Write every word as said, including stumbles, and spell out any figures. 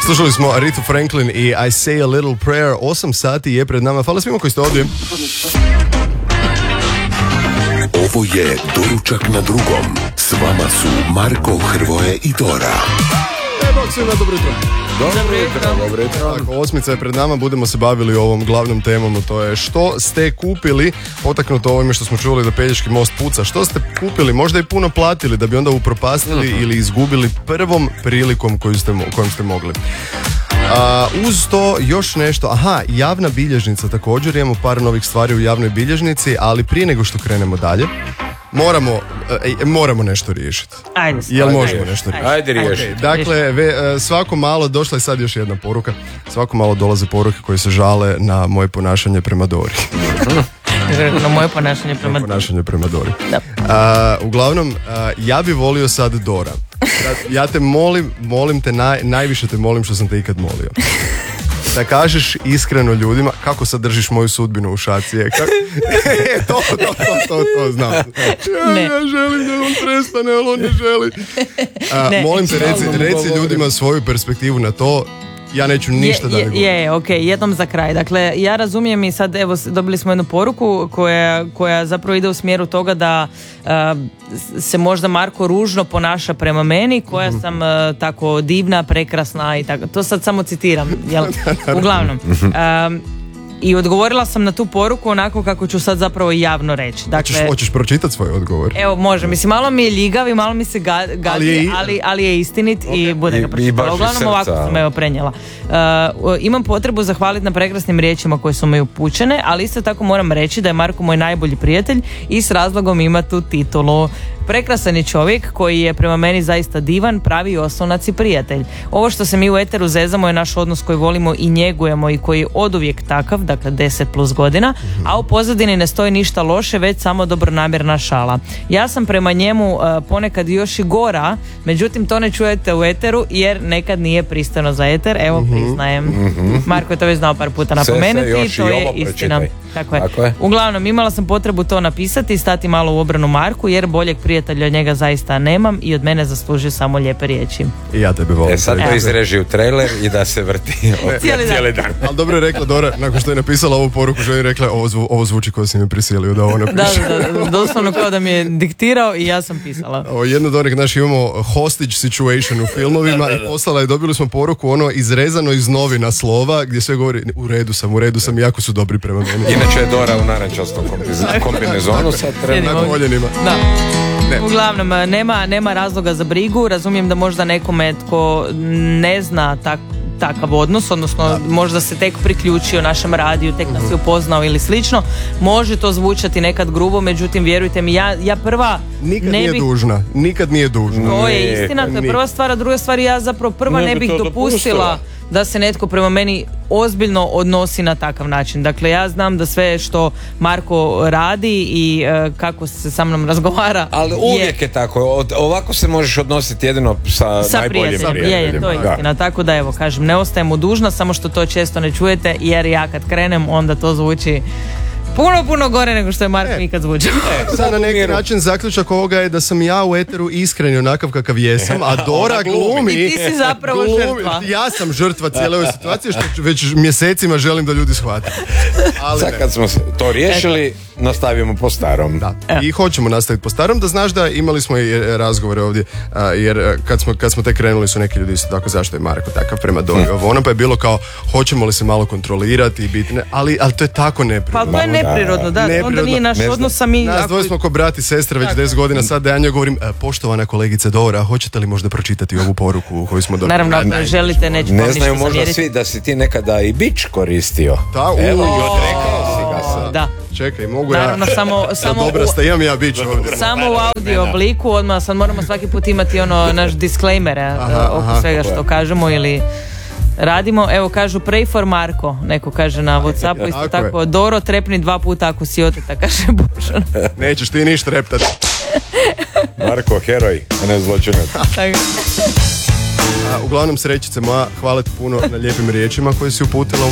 Slušali smo Arethu Franklin i I Say a Little Prayer. Osam sati je pred nama. Hvala svima koji ste ovdje. Ovo je Doručak na drugom. S vama su Marko, Hrvoje i Dora. E, bok svima, dobro jutro. Dobro jutro, dobro jutro. Tako, osmica je pred nama, budemo se bavili ovom glavnom temom, to je što ste kupili, potaknuto ovime što smo čuli da Pelješki most puca, što ste kupili, možda i puno platili da bi onda upropastili uh-huh. ili izgubili prvom prilikom koju ste, kojom ste mogli. A, uz to još nešto, aha, javna bilježnica također, imamo par novih stvari u javnoj bilježnici, ali prije nego što krenemo dalje, moramo, e, moramo nešto riješiti. Ajde. Jel Ajde. možemo nešto riješiti? Ajde riješiti. Okay, dakle, ve, svako malo, došla je sad još jedna poruka, svako malo dolaze poruke koje se žale na moje ponašanje prema Dori. Na moje ponašanje prema Dori. Ponašanje prema Dori. Da. Uh, uglavnom, uh, ja bi volio sad Dora. Ja, ja te molim, molim te, naj, najviše te molim što sam te ikad molio. Da kažeš iskreno ljudima kako sad držiš moju sudbinu u šaci. Kako... to, to, to, to, to, znam. Ja, ja želim da on prestane, ali on ne želi. Uh, ne, molim te, reci, reci ljudima svoju perspektivu na to. Ja neću ništa je, da ne govorim. Je, je, ok, jednom za kraj. Dakle, ja razumijem i sad, evo, dobili smo jednu poruku koja, koja zapravo ide u smjeru toga da uh, se možda Marko ružno ponaša prema meni, koja mm-hmm. sam uh, tako divna, prekrasna i tako. To sad samo citiram, jel? Uglavnom. Um, I odgovorila sam na tu poruku onako kako ću sad zapravo javno reći. Dakle, hoćeš, hoćeš pročitati svoj odgovor? Evo, može. Mislim, malo mi je ljigav i malo mi se ga, gazi, ali, je, ali, ali je istinit okay. i bude ga pročitala. Uglavnom, ovako sam evo prenijela. Uh, imam potrebu zahvaliti na prekrasnim riječima koje su mi upućene, ali isto tako moram reći da je Marko moj najbolji prijatelj i s razlogom ima tu titulu. Prekrasan je čovjek koji je prema meni zaista divan, pravi oslonac i prijatelj. Ovo što se mi u eteru zezamo je naš odnos koji volimo i njegujemo i koji je oduvijek takav, dakle deset plus godina, a u pozadini ne stoji ništa loše, već samo dobronamjerna šala. Ja sam prema njemu uh, ponekad još i gora, međutim to ne čujete u eteru jer nekad nije pristojno za eter, evo mm-hmm. priznajem. Mm-hmm. Marko je to već znao par puta napomenuti i to je istina. Tako je. Tako je. Uglavnom, imala sam potrebu to napisati i stati malo u obranu Marku jer boljeg prijatelja od njega zaista nemam i od mene zaslužuje samo lijepe riječi. I ja tebe volim. E sad to izreži u trailer i da se vrti cijeli dan. Cijeli dan. Ali dobro je rekla Dora, nakon što je napisala ovu poruku, žena je rekla ovo, zvu, ovo zvuči kao si mi prisilio da ovo napiše. Da, da, da, doslovno kao da mi je diktirao i ja sam pisala. Ovo jedno od onih naših imamo hostage situation u filmovima i poslala je, dobili smo poruku ono izrezano iz novina slova gdje sve govori u redu sam, u redu sam, jako su dobri prema meni. Inače je Dora u narančastom kombinezonu sad treba na koljenima. Da. Ne. Uglavnom, nema, nema razloga za brigu, razumijem da možda nekome tko ne zna tak, takav odnos, odnosno da. možda se tek priključio našem radiju, tek nas je upoznao ili slično, može to zvučati nekad grubo, međutim vjerujte mi, ja, ja prva nikad ne nije bih... dužna, nikad nije dužna. To je istina, to je prva stvar, a druga stvar, ja zapravo prva ne, ne bih dopustila, dopustila da se netko prema meni ozbiljno odnosi na takav način. Dakle, ja znam da sve što Marko radi i uh, kako se sa mnom razgovara. Ali uvijek je, je tako. Ovako se možeš odnositi jedino sa, sa najboljim prijateljima. Je, je, to je istina. Tako da evo, kažem, ne ostajem mu dužna, samo što to često ne čujete, jer ja kad krenem, onda to zvuči puno, puno gore nego što je Marko e, ikad zvučao. E, sad na neki način zaključak ovoga je da sam ja u eteru iskren onakav kakav jesam, a Dora glumi. I ti si zapravo glumi, žrtva. Ja sam žrtva cijele ove situacije što već mjesecima želim da ljudi shvate. Ali sad kad smo to riješili, Eto. nastavimo po starom. Da. E. I hoćemo nastaviti po starom, da znaš da imali smo i razgovore ovdje, jer kad smo, kad smo tek krenuli su neki ljudi isto tako, zašto je Marko takav prema Dori. Hmm. Ono pa je bilo kao, hoćemo li se malo kontrolirati i biti, ne, ali, ali to je tako neprirodno. Pa to je neprirodno, da, neprirodno. Onda nije naš odnos sa mi. Nas dvoje smo ko brat i sestra već deset godina, sad da ja njoj govorim, poštovana kolegice Dora, hoćete li možda pročitati ovu poruku koju smo dobili? Naravno, ako želite, neću ne znaju možda zamjeriti. Svi da si ti nekada i bič koristio. Da, u, evo, i odrekao si ga sad. Da. Čekaj, mogu Naravno, ja... samo, samo dobra ste, imam ja bić ovdje. Samo u audio obliku, odmah sad moramo svaki put imati ono naš disclaimer aha, oko aha, svega što kažemo ili radimo. Evo kažu pray for Marko, neko kaže na Whatsappu, isto tako, tako Doro trepni dva puta ako si oteta, kaže Božan. Nećeš ti ništa treptati. Marko, heroj, a ne zločinac. Uglavnom, srećice moja, hvala ti puno na lijepim riječima koje si uputila.